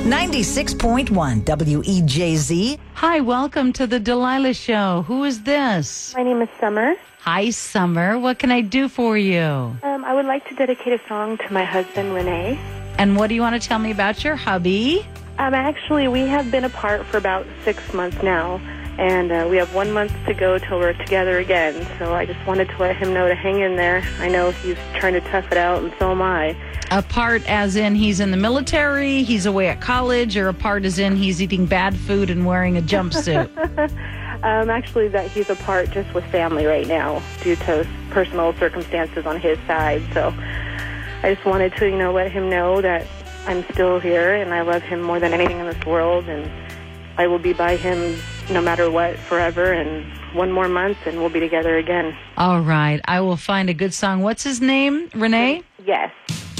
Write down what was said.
96.1 WEJZ. Hi, welcome to the Delilah Show. Who is this? My name is Summer. Hi, Summer. What can I do for you? I would like to dedicate a song to my husband, Renee. And what do you want to tell me about your hubby? Actually, we have been apart for about 6 months now, and we have 1 month to go till we're together again. So I just wanted to let him know to hang in there. I know he's trying to tough it out, and so am I. Apart as in he's in the military, he's away at college, or apart as in he's eating bad food and wearing a jumpsuit? Actually, that he's apart just with family right now due to personal circumstances on his side. So I just wanted to, let him know that I'm still here and I love him more than anything in this world, and I will be by him no matter what forever, and 1 more month and we'll be together again. All right. I will find a good song. What's his name? Renee? Yes.